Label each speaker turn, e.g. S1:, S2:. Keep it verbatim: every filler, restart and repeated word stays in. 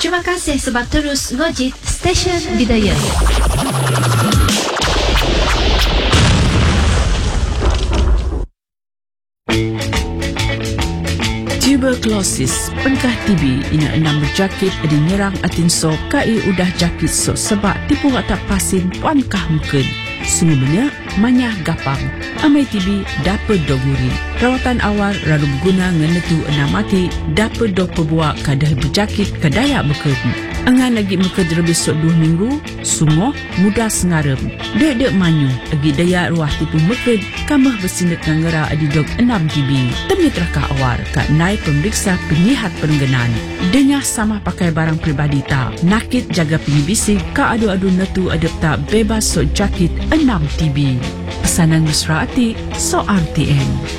S1: Terima kasih sebab terus ngojit stesen Bidayah.
S2: Tuberculosis, pengkah T B ina enam berjakit di nyerang atin so kai udah jakit so sebab tipu watak pasin puankah mungkin. Sungguhnya manyah gapang. Amai T B dapat doguri. Rawatan awal lalu guna ngenetu enam mati dapat do pebuak kadah berjakit kadaya mungkin. Angan lagi mungkin lebih sok dua minggu, sungguh mudah sengarem. Dek-dek manyu, agi daya ruah tipu mungkin kamah bersindak ngera adi dog enam T B. Temitra ka awal ka naik pemeriksa penyihat perengganan. Denya sama pakai barang peribadi ta. Nakit jaga penyibisi ka adu-adu netu adep tak bebas sok jakit enam T B. Pesanan mesra ati so R T N.